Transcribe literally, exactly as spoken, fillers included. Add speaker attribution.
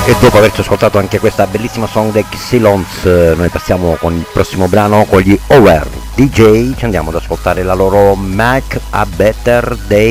Speaker 1: E dopo averci ascoltato anche questa bellissima song dei Xylons, noi passiamo con il prossimo brano con gli Over D J, ci andiamo ad ascoltare la loro Make a Better Day